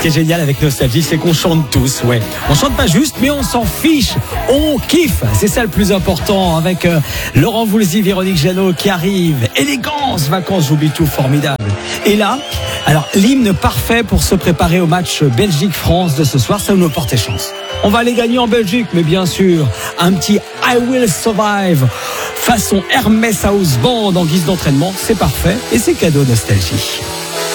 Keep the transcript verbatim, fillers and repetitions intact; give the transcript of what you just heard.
qui est génial avec Nostalgie, c'est qu'on chante tous, ouais. On chante pas juste, mais on s'en fiche. On kiffe. C'est ça le plus important avec euh, Laurent Voulzy, Véronique Jeannot qui arrive. Élégance, vacances, j'oublie tout, formidable. Et là, alors l'hymne parfait pour se préparer au match Belgique-France de ce soir, ça nous porte chance. On va aller gagner en Belgique, mais bien sûr, un petit I Will Survive façon Hermès House Band en guise d'entraînement, c'est parfait et c'est cadeau Nostalgie.